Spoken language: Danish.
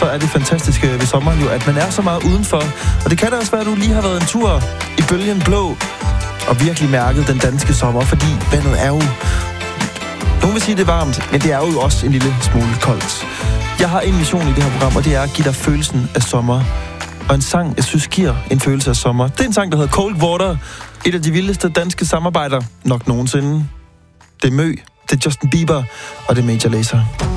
så er det fantastiske ved sommeren jo, at man er så meget udenfor. Og det kan da også være, at du lige har været en tur i bølgen blå og virkelig mærket den danske sommer, fordi vandet er jo... Nogen vil sige, det er varmt, men det er jo også en lille smule koldt. Jeg har en mission i det her program, og det er at give dig følelsen af sommer. Og en sang, jeg synes, giver en følelse af sommer. Det er en sang, der hedder Cold Water. Et af de vildeste danske samarbejder nok nogensinde. Det er Mø, det er Justin Bieber, og det er Major Lazer.